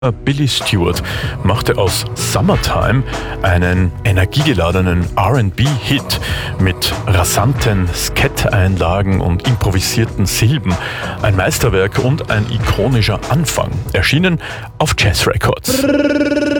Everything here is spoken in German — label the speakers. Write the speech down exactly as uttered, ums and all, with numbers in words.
Speaker 1: Billy Stewart machte aus Summertime einen energiegeladenen R and B-Hit mit rasanten Skat-Einlagen und improvisierten Silben. Ein Meisterwerk und ein ikonischer Anfang, erschienen auf Jazz Records.